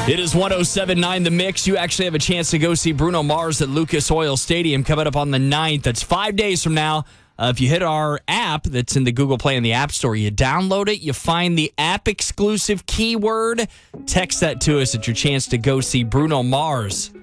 It is 107.9 The Mix. You actually have a chance to go see Bruno Mars at Lucas Oil Stadium coming up on the 9th. That's 5 days from now. If you hit our app that's in the Google Play and the App Store, you download it, you find the app exclusive keyword, text that to us. It's your chance to go see Bruno Mars.